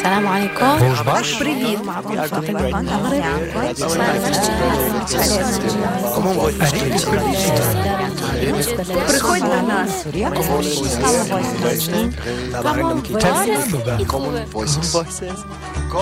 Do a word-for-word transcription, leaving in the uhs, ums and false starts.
السلام عليكم. Vos baš? Привіт, معكم فاطمة بن Приходь до нас. Common Voices. Common Voices.